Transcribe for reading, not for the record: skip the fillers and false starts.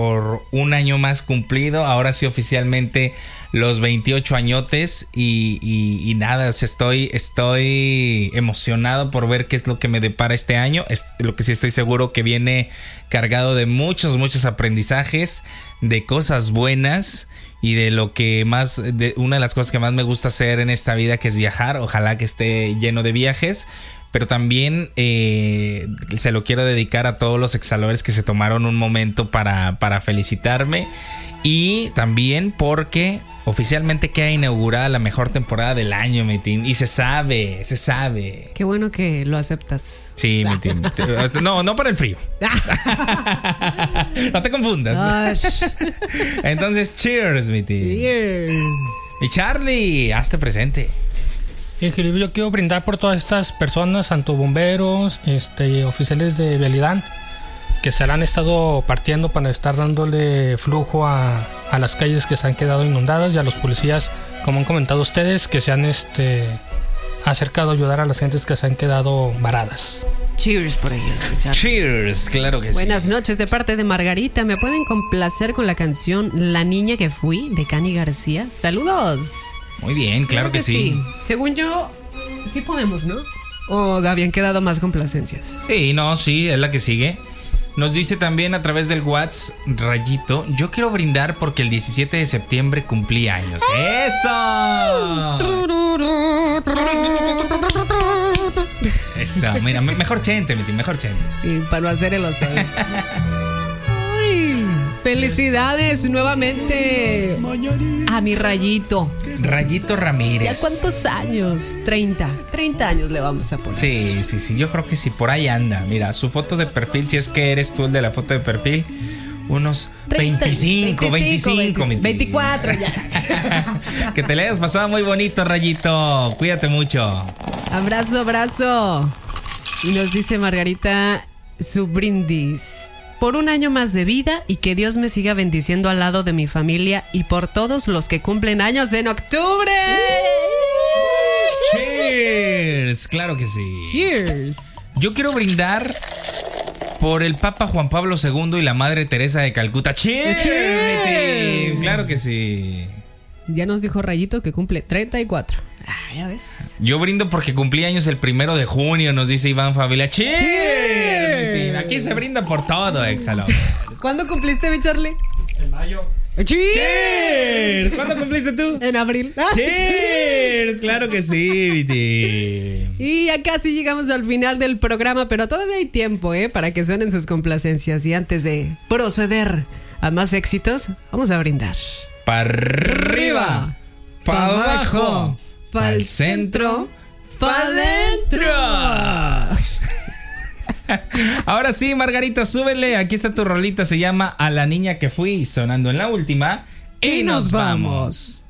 por un año más cumplido. Ahora sí oficialmente los 28 añotes y nada, estoy emocionado por ver qué es lo que me depara este año. Lo que sí estoy seguro que viene cargado de muchos aprendizajes, de cosas buenas y de lo que más, de una de las cosas que más me gusta hacer en esta vida, que es viajar. Ojalá que esté lleno de viajes. Pero también se lo quiero dedicar a todos los exalovers que se tomaron un momento para felicitarme. Y también porque oficialmente queda inaugurada la mejor temporada del año, mi team. Y se sabe. Qué bueno que lo aceptas. Sí, mi team. No para el frío. No te confundas. Entonces, cheers, mi team. Cheers. Y Charlie, hazte presente. Yo quiero brindar por todas estas personas, tanto bomberos, oficiales de vialidad, que se han estado partiendo para estar dándole flujo a las calles que se han quedado inundadas, y a los policías, como han comentado ustedes, que se han acercado a ayudar a las gentes que se han quedado varadas. Cheers por ellos, Richard. Cheers, claro que Buenas noches de parte de Margarita. ¿Me pueden complacer con la canción La Niña que Fui de Cani García? Saludos. Muy bien, claro que sí. Según yo, sí podemos, ¿no? ¿O habían quedado más complacencias? Sí, es la que sigue. Nos dice también a través del WhatsApp, Rayito, yo quiero brindar porque el 17 de septiembre cumplí años. ¡Eso! Eso, mira, mejor chente, mi tío, mejor chente. Y para no hacer el oso. Felicidades nuevamente a mi Rayito. Rayito Ramírez. ¿Ya cuántos años? 30 años le vamos a poner. Sí, yo creo que sí, por ahí anda. Mira, su foto de perfil, si es que eres tú el de la foto de perfil, unos 25, 24 ya. Que te le hayas pasado muy bonito, Rayito. Cuídate mucho. Abrazo. Y nos dice Margarita su brindis: por un año más de vida y que Dios me siga bendiciendo al lado de mi familia y por todos los que cumplen años en octubre. Cheers, claro que sí. Cheers. Yo quiero brindar por el Papa Juan Pablo II y la Madre Teresa de Calcuta. Cheers, Cheers. Claro que sí. Ya nos dijo Rayito que cumple 34. Ya ves. Yo brindo porque cumplí años el 1 de junio, nos dice Iván Favila. ¡Cheers! Aquí se brinda por todo, Exalo. ¿Cuándo cumpliste, mi Charlie? En mayo. ¡Cheers! ¿Cuándo cumpliste tú? En abril. ¡Cheers! Claro que sí, Viti. Y ya casi llegamos al final del programa, pero todavía hay tiempo, para que suenen sus complacencias. Y antes de proceder a más éxitos, vamos a brindar. Para arriba, para abajo, para el centro, para adentro. Ahora sí, Margarita, súbele. Aquí está tu rolita, se llama A la Niña que Fui, sonando en la última. Y nos vamos.